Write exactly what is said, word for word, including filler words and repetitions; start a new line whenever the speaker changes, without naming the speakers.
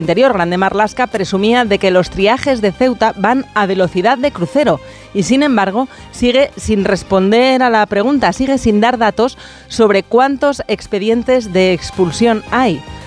Interior, Grande Marlaska, presumía de que los triajes de Ceuta van a velocidad de crucero y, sin embargo, sigue sin responder a la pregunta, sigue sin dar datos sobre cuántos expedientes de expulsión hay.